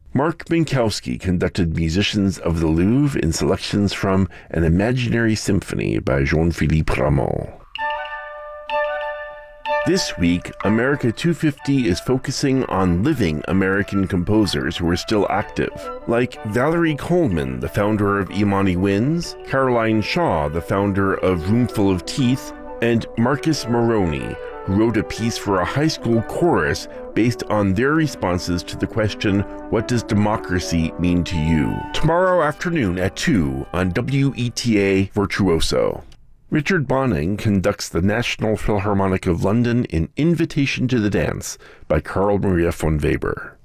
Mark Minkowski conducted Musicians of the Louvre in selections from An Imaginary Symphony by Jean-Philippe Rameau. This week, America 250 is focusing on living American composers who are still active, like Valerie Coleman, the founder of Imani Winds, Caroline Shaw, the founder of Roomful of Teeth, and Marcus Moroney, who wrote a piece for a high school chorus based on their responses to the question, "What does democracy mean to you?" Tomorrow afternoon at 2 on WETA Virtuoso. Richard Bonning conducts the National Philharmonic of London in Invitation to the Dance by Carl Maria von Weber.